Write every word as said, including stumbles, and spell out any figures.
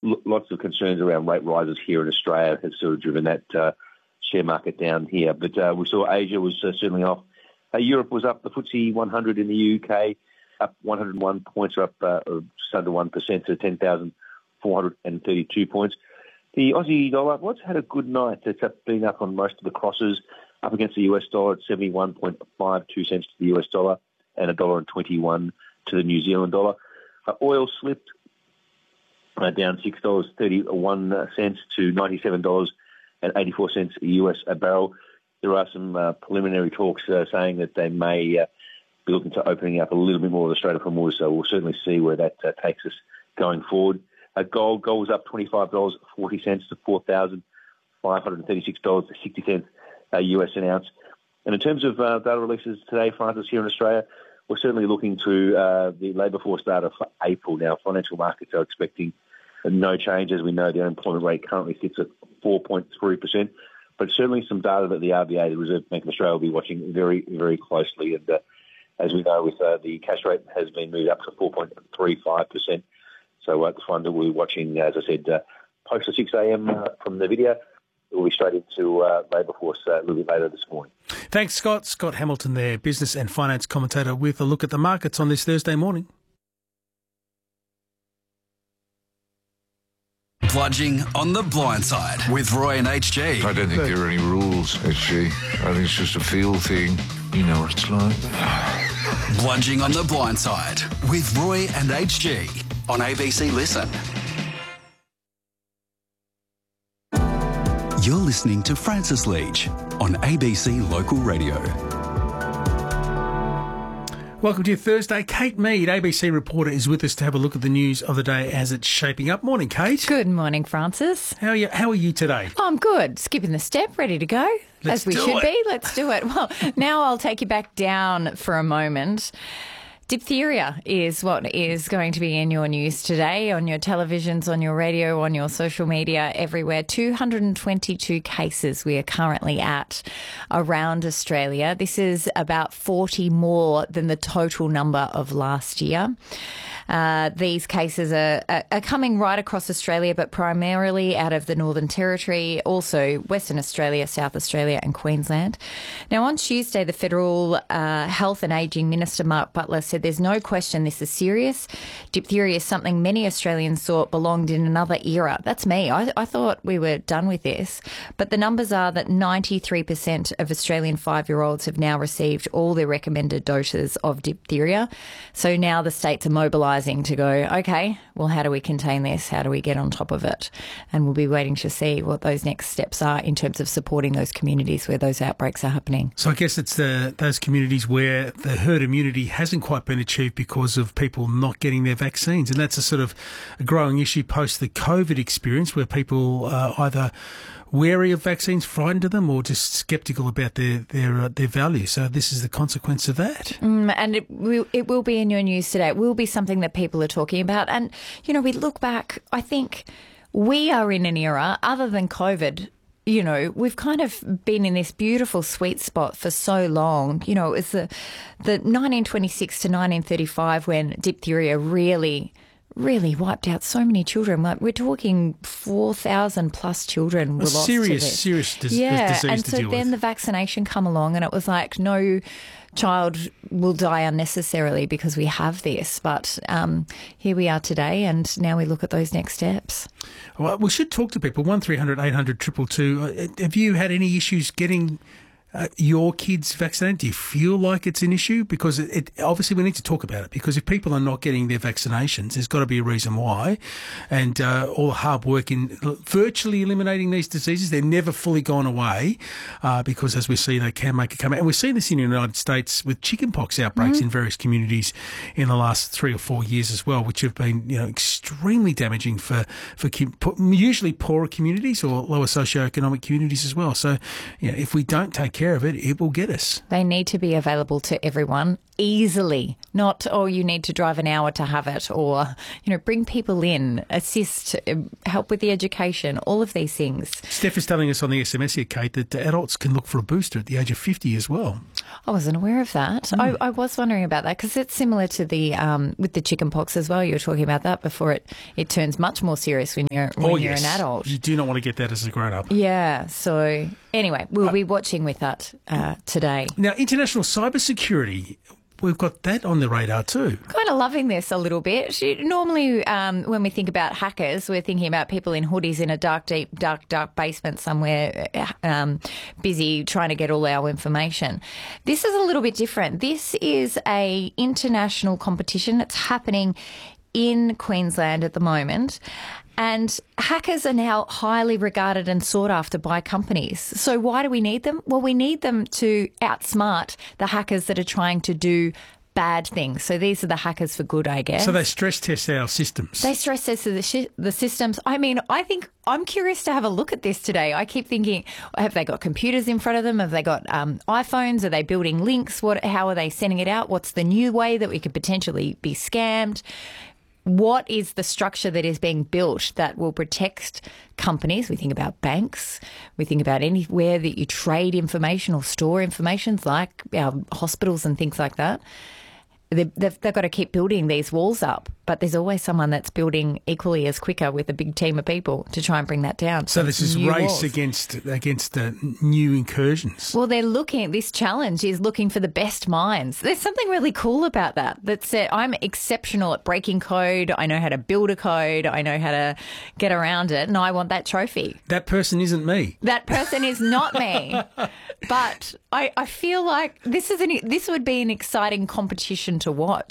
l- lots of concerns around rate rises here in Australia has sort of driven that uh, share market down here. But uh, we saw Asia was uh, certainly off. Uh, Europe was up. The F T S E one hundred in the U K up one hundred one points, or up uh, just under one percent to ten thousand four hundred thirty-two points. The Aussie dollar, well, it's had a good night. It's up, been up on most of the crosses, up against the U S dollar at seventy-one point five two cents to the U S dollar and a dollar and twenty-one to the New Zealand dollar. Uh, oil slipped uh, down six dollars thirty-one to ninety-seven dollars eighty-four U S a barrel. There are some uh, preliminary talks uh, saying that they may uh, be looking to opening up a little bit more of the Strait of Hormuz, so we'll certainly see where that uh, takes us going forward. Uh, gold, gold was up twenty-five dollars forty to four thousand five hundred thirty-six dollars sixty uh, U S an ounce. And in terms of uh, data releases today, Francis, here in Australia, we're certainly looking to uh, the labour force data for April. Now, financial markets are expecting no change. As we know, the unemployment rate currently sits at four point three percent, but certainly some data that the R B A, the Reserve Bank of Australia, will be watching very, very closely. And uh, as we know, with uh, the cash rate has been moved up to four point three five percent. So uh, the fund that we're watching, as I said, uh, post the six a.m. Uh, from the video, we'll be straight into uh, labour force uh, a little bit later this morning. Thanks, Scott. Scott Hamilton there, business and finance commentator, with a look at the markets on this Thursday morning. Bludging on the blind side with Roy and H G. I don't think there are any rules, H G. I think it's just a feel thing. You know what it's like. Bludging on the blind side with Roy and H G on A B C Listen. You're listening to Francis Leach on A B C Local Radio. Welcome to your Thursday. Kate Mead, A B C reporter, is with us to have a look at the news of the day as it's shaping up. Morning, Kate. Good morning, Francis. How are you, how are you today? Oh, I'm good. Skipping the step, ready to go. Let's as we do should it. be. Let's do it. Well, now I'll take you back down for a moment. Diphtheria is what is going to be in your news today, on your televisions, on your radio, on your social media, everywhere. two hundred twenty-two cases we are currently at around Australia. This is about forty more than the total number of last year. Uh, these cases are, are, are coming right across Australia, but primarily out of the Northern Territory, also Western Australia, South Australia and Queensland. Now, on Tuesday, the Federal uh, Health and Ageing Minister, Mark Butler, said there's no question this is serious. Diphtheria is something many Australians thought belonged in another era. That's me. I, I thought we were done with this. But the numbers are that ninety-three percent of Australian five-year-olds have now received all their recommended doses of diphtheria. So now the states are mobilising to go, okay, well, how do we contain this? How do we get on top of it? And we'll be waiting to see what those next steps are in terms of supporting those communities where those outbreaks are happening. So I guess it's the, those communities where the herd immunity hasn't quite been achieved because of people not getting their vaccines. And that's a sort of a growing issue post the COVID experience, where people are either wary of vaccines, frightened of them, or just sceptical about their their uh, their value. So this is the consequence of that. Mm, and it will, it will be in your news today. It will be something that people are talking about. And, you know, we look back, I think we are in an era, other than COVID, you know, we've kind of been in this beautiful sweet spot for so long. You know, it was the, the nineteen twenty-six to nineteen thirty-five when diphtheria really... really wiped out so many children. Like, we're talking four thousand plus children were A lost serious, to this. serious dis- yeah. disease and to so deal then with. the vaccination come along and it was like, no child will die unnecessarily because we have this. But um, here we are today, and now we look at those next steps. Well, we should talk to people. one three hundred eight hundred two two two. Have you had any issues getting Uh, your kids vaccinated? Do you feel like it's an issue? Because it, it obviously we need to talk about it, because if people are not getting their vaccinations, there's got to be a reason why. And uh, all the hard work in virtually eliminating these diseases, they're never fully gone away uh, because, as we see, they can make a comeback. And we've seen this in the United States with chickenpox outbreaks mm-hmm. in various communities in the last three or four years as well, which have been, you know, extremely damaging for, for usually poorer communities or lower socioeconomic communities as well. So, you know, if we don't take care of it, it will get us. They need to be available to everyone easily, not, oh, you need to drive an hour to have it, or, you know, bring people in, assist, help with the education, all of these things. Steph is telling us on the S M S here, Kate, that adults can look for a booster at the age of fifty as well. I wasn't aware of that. Mm. I, I was wondering about that because it's similar to the um, with the chicken pox as well. You were talking about that before it, it turns much more serious when you're when oh, you're yes. an adult. You do not want to get that as a grown-up. Yeah. So anyway, we'll uh, be watching with that uh, today. Now, international cybersecurity. We've got that on the radar too. Kind of loving this a little bit. Normally, um, when we think about hackers, we're thinking about people in hoodies in a dark, deep, dark, dark basement somewhere, um, busy trying to get all our information. This is a little bit different. This is a international competition. It's happening in Queensland at the moment. And hackers are now highly regarded and sought after by companies. So why do we need them? Well, we need them to outsmart the hackers that are trying to do bad things. So these are the hackers for good, I guess. So they stress test our systems. They stress test the, sh- the systems. I mean, I think I'm curious to have a look at this today. I keep thinking, have they got computers in front of them? Have they got um, iPhones? Are they building links? What? How are they sending it out? What's the new way that we could potentially be scammed? What is the structure that is being built that will protect companies? We think about banks. We think about anywhere that you trade information or store information, like our hospitals and things like that. They've, they've, they've got to keep building these walls up, but there's always someone that's building equally as quicker with a big team of people to try and bring that down. So this is race walls. against against the new incursions. Well, they're looking, this challenge is looking for the best minds. There's something really cool about that. That said, I'm exceptional at breaking code. I know how to build a code. I know how to get around it, and I want that trophy. That person isn't me. That person is not me. But I, I feel like this is an, this would be an exciting competition to watch.